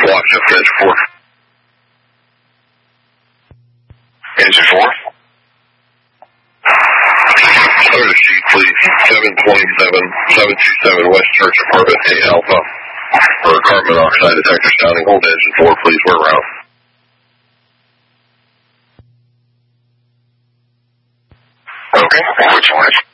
Watch up to engine 4. Engine 4. Clear the sheet, please. 727 West Church Apartment, A Alpha. For carbon monoxide detector sounding. Hold engine 4, please. We're around. Okay, which one?